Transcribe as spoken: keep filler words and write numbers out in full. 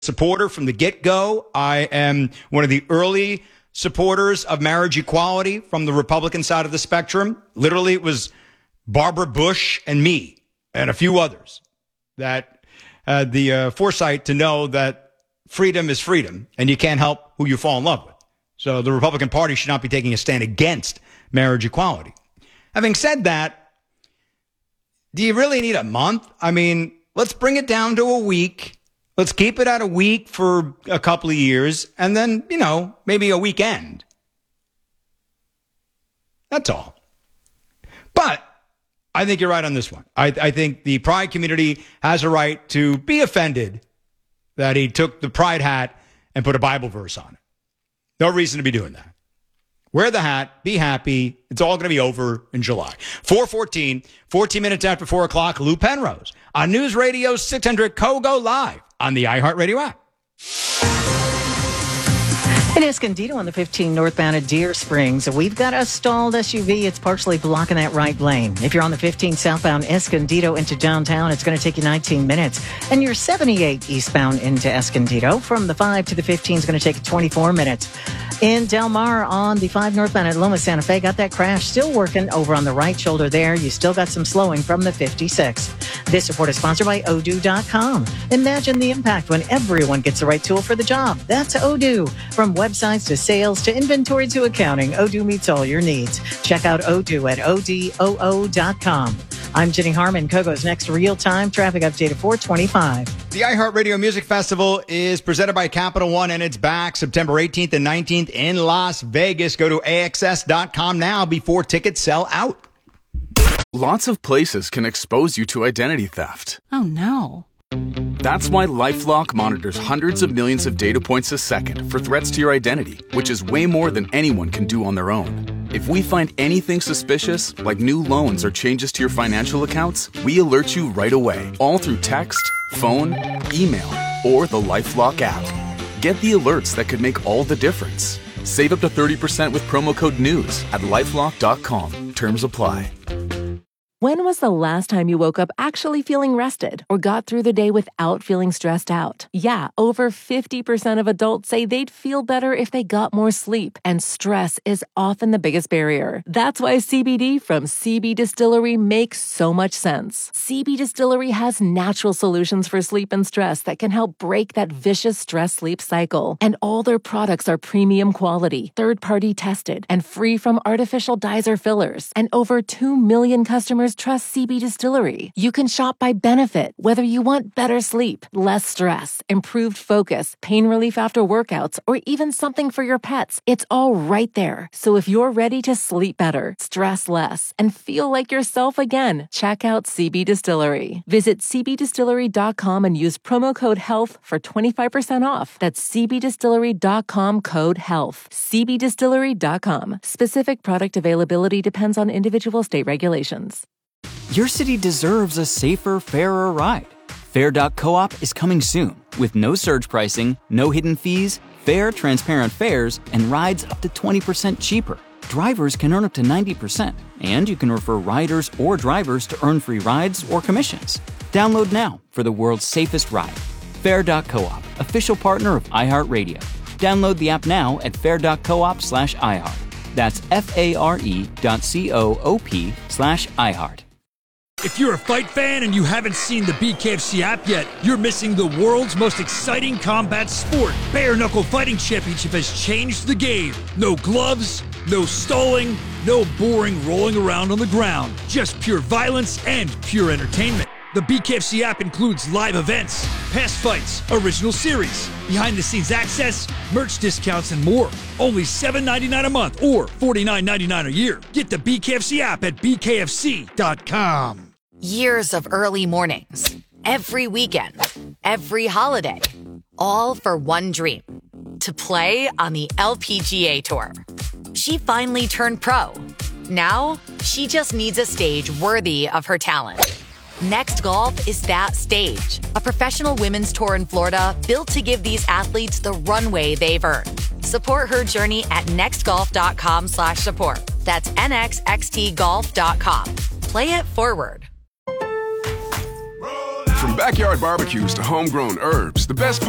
supporter from the get-go. I am one of the early supporters of marriage equality from the Republican side of the spectrum. Literally, it was Barbara Bush and me and a few others that had the uh, foresight to know that freedom is freedom and you can't help who you fall in love with. So the Republican Party should not be taking a stand against marriage equality. Having said that, do you really need a month? I mean, let's bring it down to a week. Let's keep it at a week for a couple of years and then, you know, maybe a weekend. That's all. But I think you're right on this one. I, I think the Pride community has a right to be offended that he took the Pride hat and put a Bible verse on it. No reason to be doing that. Wear the hat. Be happy. It's all going to be over in July. four fourteen, fourteen minutes after four o'clock, Lou Penrose on News Radio six hundred Kogo Live on the iHeartRadio app. In Escondido on the fifteen northbound at Deer Springs, we've got a stalled S U V. It's partially blocking that right lane. If you're on the fifteen southbound Escondido into downtown, it's going to take you nineteen minutes. And you're seventy-eight eastbound into Escondido. From the five to the fifteen is going to take twenty-four minutes. In Del Mar on the five northbound at Loma Santa Fe, got that crash still working over on the right shoulder there. You still got some slowing from the fifty-six. This report is sponsored by Odoo dot com. Imagine the impact when everyone gets the right tool for the job. That's Odoo. From websites to sales to inventory to accounting, Odoo meets all your needs. Check out Odoo at O D O O dot com. I'm Jenny Harmon. Kogo's next real-time traffic update at four twenty-five. The iHeartRadio Music Festival is presented by Capital One, and it's back September eighteenth and nineteenth in Las Vegas. Go to A X S dot com now before tickets sell out. Lots of places can expose you to identity theft. Oh, no. That's why LifeLock monitors hundreds of millions of data points a second for threats to your identity, which is way more than anyone can do on their own. If we find anything suspicious, like new loans or changes to your financial accounts, we alert you right away, all through text, phone, email, or the LifeLock app. Get the alerts that could make all the difference. Save up to thirty percent with promo code NEWS at lifelock dot com. Terms apply. When was the last time you woke up actually feeling rested or got through the day without feeling stressed out? Yeah, over fifty percent of adults say they'd feel better if they got more sleep, and stress is often the biggest barrier. That's why C B D from C B Distillery makes so much sense. C B Distillery has natural solutions for sleep and stress that can help break that vicious stress-sleep cycle. And all their products are premium quality, third-party tested, and free from artificial dyes or fillers. And over two million customers trust C B Distillery. You can shop by benefit, whether you want better sleep, less stress, improved focus, pain relief after workouts, or even something for your pets. It's all right there. So if you're ready to sleep better, stress less, and feel like yourself again, check out C B Distillery. Visit C B distillery dot com and use promo code HEALTH for twenty-five percent off. That's C B distillery dot com code HEALTH. C B distillery dot com. Specific product availability depends on individual state regulations. Your city deserves a safer, fairer ride. Fair dot coop is coming soon with no surge pricing, no hidden fees, fair, transparent fares, and rides up to twenty percent cheaper. Drivers can earn up to ninety percent, and you can refer riders or drivers to earn free rides or commissions. Download now for the world's safest ride. Fair dot coop, official partner of iHeartRadio. Download the app now at fair dot coop slash iHeart. That's F-A-R-E dot C-O-O-P slash iHeart. If you're a fight fan and you haven't seen the B K F C app yet, you're missing the world's most exciting combat sport. Bare Knuckle Fighting Championship has changed the game. No gloves, no stalling, no boring rolling around on the ground. Just pure violence and pure entertainment. The B K F C app includes live events, past fights, original series, behind-the-scenes access, merch discounts, and more. Only seven dollars and ninety-nine cents a month or forty-nine dollars and ninety-nine cents a year. Get the B K F C app at B K F C dot com. Years of early mornings, every weekend, every holiday, all for one dream, to play on the L P G A Tour. She finally turned pro. Now, she just needs a stage worthy of her talent. Next Golf is that stage, a professional women's tour in Florida built to give these athletes the runway they've earned. Support her journey at nextgolf.com slash support. That's N X X T golf dot com. Play it forward. From backyard barbecues to homegrown herbs, the best part